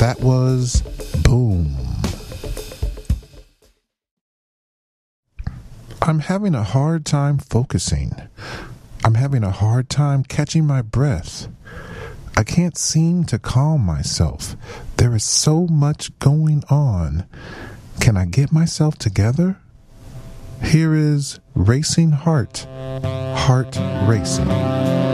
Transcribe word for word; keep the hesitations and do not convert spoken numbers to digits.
That was Boom. I'm having a hard time focusing. I'm having a hard time catching my breath. I can't seem to calm myself. There is so much going on. Can I get myself together? Here is Racing Heart, Heart Racing.